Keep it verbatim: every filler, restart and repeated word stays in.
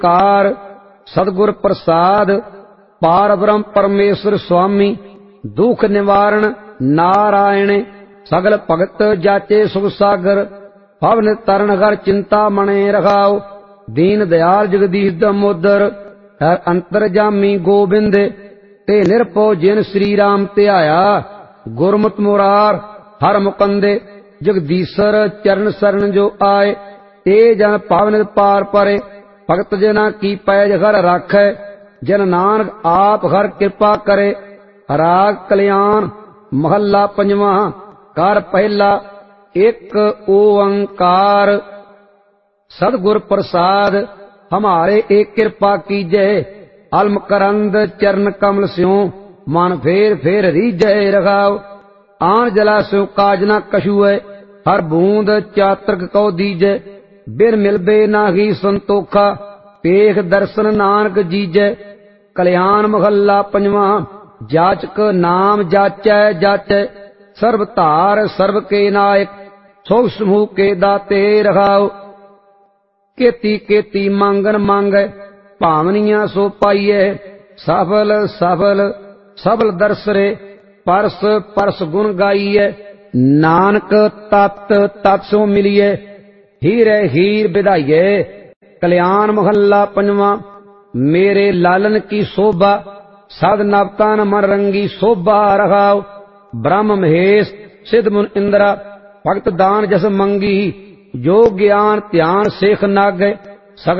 Car सतगुर प्रसाद पार ब्रह्म परमेश्वर स्वामी दुख निवारण नारायण सगल भगत जाचे सुख सागर पवन तरन घर चिंता मणे रखाओ दीन दयाल जगदीश दामोदर है अंतरजामी गोबिंद ते निरपो जिन श्री राम ध्याया गुरमुत मुरार हर मुकंदे जगदीशर चरण शरण जो आए ते जन पावन पार परे भगत जना की पैज घर राखै जन नानक आप हर कृपा करे। राग कल्याण महला पंजवा कार पहला एक ओंकार सतगुर प्रसाद हमारे एक कृपा कीजै अलम करंद चरण कमल स्यों मन फेर फेर रीजै रखाओ आन जला स्यो काज न कछु है हर बूंद चातृक कौ दीजै बिन मिलबे नाही संतोखा पेख दर्शन नानक जीजै। कल्याण महला पंजवा जाचक नाम जाचै जाचै सर्व धार सर्व के नायक सुख समूह के दाते रखाओ केती केती मांगन मांगै भावनिया सो पाइयै सफल सफल सबल दर्शरे परस परस गुण गाइयै नानक तत् तत् सो मिलिए हीरे हीर विधाइए। कल्याण महला पंजवा मेरे लालन की शोभा सद नवतान मन रंगी शोभा रखाओ ब्रह्म महेश सिद्ध मुन इंद्रा भगत दान जस मंगी जो ज्ञान ध्यान सेख नागै